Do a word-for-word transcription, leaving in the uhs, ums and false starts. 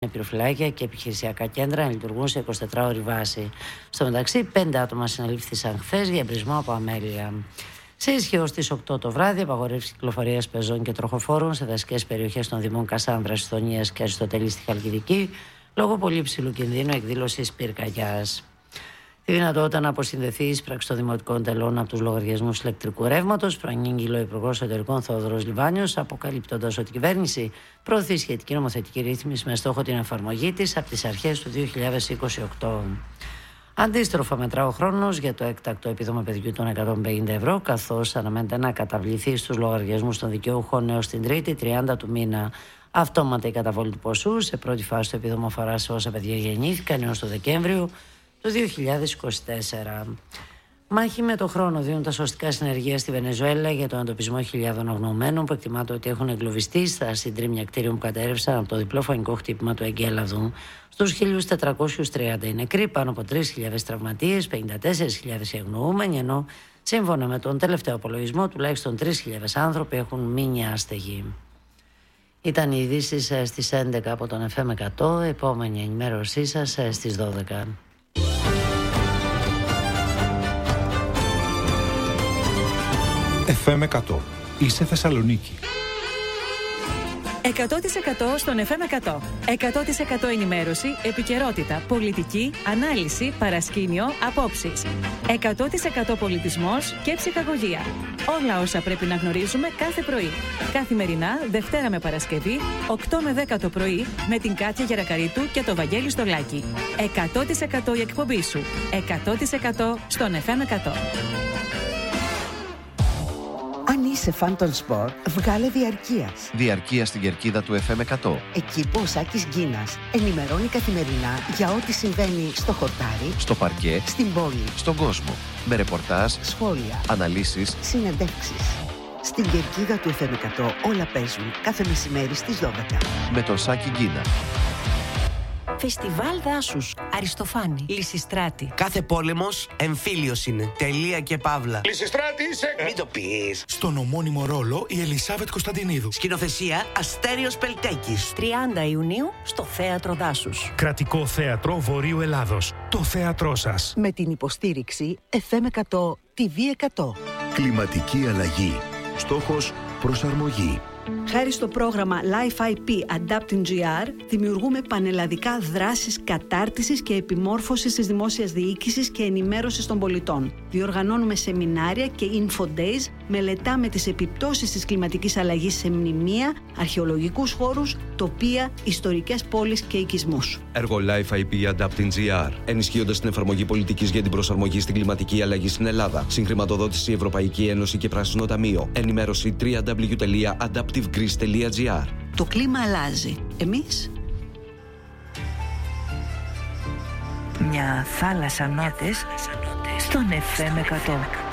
πυροφυλάκια και επιχειρησιακά κέντρα να λειτουργούν σε εικοσιτετράωρη βάση. Στο μεταξύ, πέντε άτομα συνελήφθησαν χθες για εμπρισμό από αμέλεια. Σε ισχύω στις οκτώ το βράδυ, απαγορεύση κυκλοφορίας πεζών και τροχοφόρων σε δασικές περιοχές των Δήμων Κασάνδρας, Ιστονίας και Αριστοτέλη στη Χαλκιδική, λόγω πολύ υψηλού κινδύνου εκδήλωσης πυρκαγιάς. Τη δυνατότητα να αποσυνδεθεί η εισπράξη των δημοτικών τελών από τους λογαριασμούς ηλεκτρικού ρεύματος προανήγγειλε ο Υπουργός Εσωτερικών Θεόδωρος Λιβάνιος, αποκαλύπτοντας ότι η κυβέρνηση προωθεί σχετική νομοθετική ρύθμιση με στόχο την εφαρμογή της από τις αρχές του δύο χιλιάδες είκοσι οκτώ. Αντίστροφα, μετρά ο χρόνος για το έκτακτο επίδομα παιδιού των εκατόν πενήντα ευρώ, καθώς αναμένεται να καταβληθεί στους λογαριασμούς των δικαιούχων έως την Τρίτη τριάντα του μήνα. Αυτόματα η καταβολή του ποσού σε πρώτη φάση το επίδομα αφορά σε όσα παιδιά γεννήθηκαν έως το Δεκέμβριο το δύο χιλιάδες είκοσι τέσσερα. Μάχη με το χρόνο δίνουν τα σωστικά συνεργεία στη Βενεζουέλα για τον εντοπισμό χιλιάδων αγνοωμένων που εκτιμάται ότι έχουν εγκλωβιστεί στα συντρίμμια κτίριων που κατέρευσαν από το διπλό φωνικό χτύπημα του εγκέλαδου. Στους χίλια τετρακόσιους τριάντα οι νεκροί, πάνω από τρεις χιλιάδες τραυματίες, πενήντα τέσσερις χιλιάδες αγνοούμενοι, ενώ σύμφωνα με τον τελευταίο απολογισμό τουλάχιστον τρεις χιλιάδες άνθρωποι έχουν μείνει άστεγοι. Ήταν οι ειδήσεις στις έντεκα από τον εφ εμ εκατό, επόμενη ενημέρωσή σας στις δώδεκα. εφ εμ εκατό. Είσαι Θεσσαλονίκη. εκατό τοις εκατό στον εφ εμ εκατό. εκατό τοις εκατό ενημέρωση, επικαιρότητα, πολιτική, ανάλυση, παρασκήνιο, απόψεις. εκατό τοις εκατό πολιτισμός και ψυχαγωγία. Όλα όσα πρέπει να γνωρίζουμε κάθε πρωί. Καθημερινά, Δευτέρα με Παρασκευή, οκτώ με δέκα το πρωί, με την Κάτια Γερακαρίτου και το Βαγγέλη Στολάκη. εκατό τοις εκατό η εκπομπή σου. εκατό τοις εκατό στον εφ εμ εκατό. Αν είσαι φαν των σπορ, βγάλε διαρκείας. Διαρκεία στην κερκίδα του εφ εμ εκατό. Εκεί που ο Σάκης Γκίνας ενημερώνει καθημερινά για ό,τι συμβαίνει στο χορτάρι, στο παρκέ, στην πόλη, στον κόσμο. Με ρεπορτάζ, σχόλια, αναλύσεις, συνεντεύξεις. Στην κερκίδα του εφ εμ εκατό όλα παίζουν κάθε μεσημέρι στις δώδεκα. Με τον Σάκη Γκίνα. Φεστιβάλ δάσους. Αριστοφάνη. Λυσιστράτη. Κάθε πόλεμος εμφύλιος είναι. Τελεία και παύλα. Λυσιστράτη είσαι. Μην το πεις. Στον ομώνυμο ρόλο η Ελισάβετ Κωνσταντινίδου. Σκηνοθεσία Αστέριος Πελτέκης. τριάντα Ιουνίου στο Θέατρο Δάσους. Κρατικό Θέατρο Βορείου Ελλάδος. Το θέατρό σας. Με την υποστήριξη εφ εμ εκατό τι βι εκατό. Κλιματική αλλαγή. Στόχος προσαρμογή. Χάρη στο πρόγραμμα Life άι πι Adapting τζι αρ, δημιουργούμε πανελλαδικά δράσεις κατάρτισης και επιμόρφωσης της δημόσιας διοίκησης και ενημέρωσης των πολιτών. Διοργανώνουμε σεμινάρια και info days, μελετάμε τις επιπτώσεις της κλιματικής αλλαγής σε μνημεία, αρχαιολογικούς χώρους, τοπία, ιστορικές πόλεις και οικισμούς. Έργο Life άι πι Adapting τζι αρ, ενισχύοντας την εφαρμογή πολιτικής για την προσαρμογή στην κλιματική αλλαγή στην Ελλάδα. Συγχρηματοδότηση Ευρωπαϊκή Ένωση και Πράσινο Ταμείο. Ενημέρωση double-u double-u double-u τελεία adaptive greece τελεία τζι αρ. Το κλίμα αλλάζει. Εμείς? Μια θάλασσα νότες στον εφ εμ εκατό.